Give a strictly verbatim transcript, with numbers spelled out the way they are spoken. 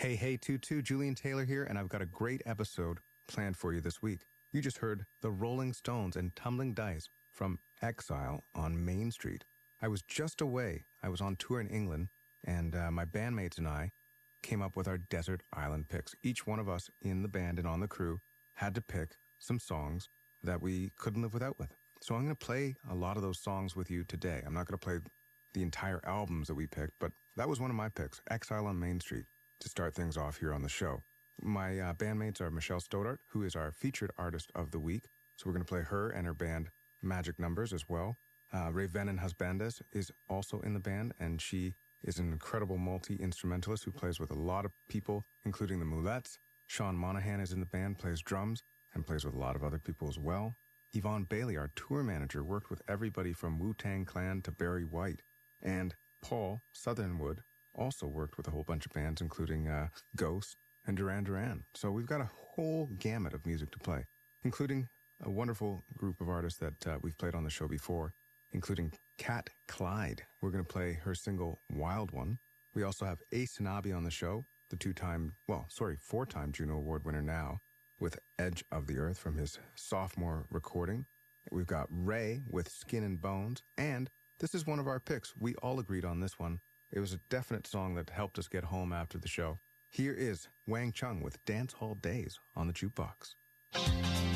Hey, hey, Tutu, Julian Taylor here, and I've got a great episode planned for you this week. You just heard the Rolling Stones and Tumbling Dice from Exile on Main Street. I was just away. I was on tour in England, and uh, my bandmates and I came up with our desert island picks. Each one of us in the band and on the crew had to pick some songs that we couldn't live without with. So I'm going to play a lot of those songs with you today. I'm not going to play the entire albums that we picked, but that was one of my picks, Exile on Main Street, to start things off here on the show. My uh, bandmates are Michelle Stoddart, who is our featured artist of the week. So we're going to play her and her band Magic Numbers as well. Uh, Ray Venon Husbandes is also in the band, and she is an incredible multi-instrumentalist who plays with a lot of people, including the Moulettes. Sean Monahan is in the band, plays drums, and plays with a lot of other people as well. Yvonne Bailey, our tour manager, worked with everybody from Wu-Tang Clan to Barry White. And Paul Southernwood also worked with a whole bunch of bands, including uh, Ghost and Duran Duran. So we've got a whole gamut of music to play, including a wonderful group of artists that uh, we've played on the show before, including Kat Clyde. We're going to play her single, Wild One. We also have Ace Hanabi on the show, the two-time, well, sorry, four-time Juno Award winner now, with Edge of the Earth from his sophomore recording. We've got Ray with Skin and Bones, and this is one of our picks. We all agreed on this one. It was a definite song that helped us get home after the show. Here is Wang Chung with Dance Hall Days on the Jukebox.